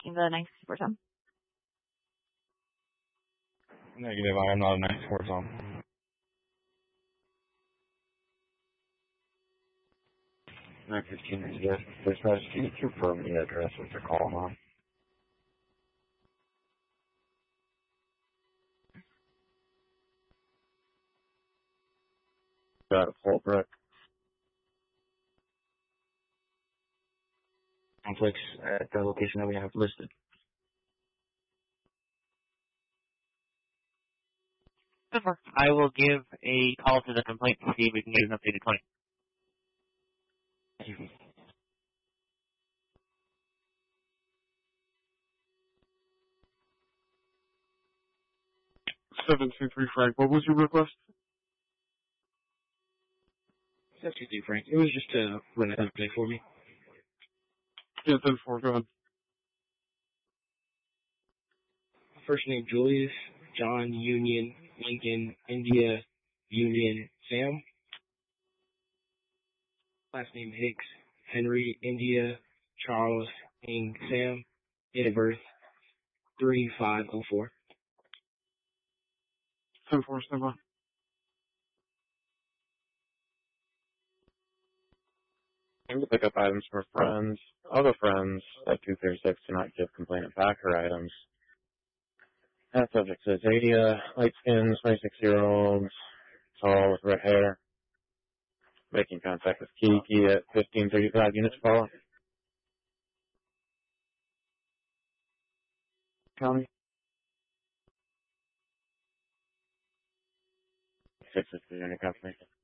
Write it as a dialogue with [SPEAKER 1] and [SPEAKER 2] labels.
[SPEAKER 1] checking the 964 Tom.
[SPEAKER 2] Negative, I am not a 94 Tom.
[SPEAKER 3] 915 is yes. Dispatch, can you confirm the address with the call on? Got it, Holbrook.
[SPEAKER 4] Conflicts at the location that we have listed.
[SPEAKER 5] Super. I will give a call to the complaint to see if we can get an updated claim.
[SPEAKER 4] Thank you.
[SPEAKER 6] 723 Frank, what was your request?
[SPEAKER 4] 723 Frank. It was just to run an update for me.
[SPEAKER 6] Yeah, 10-4, go ahead.
[SPEAKER 4] First name Julius, John, Union, Lincoln, India, Union, Sam. Last name Hicks, Henry, India, Charles, Ing, Sam. Date of birth 3504.
[SPEAKER 6] 10-4, stand by.
[SPEAKER 3] I'm to pick up items from friends. Other friends at 236 do not give complainant back her items. That subject says Adia, light skin, 26-year-old, tall with red hair. Making contact with Kiki at 1535 units follow. County. 663 unit confirmation.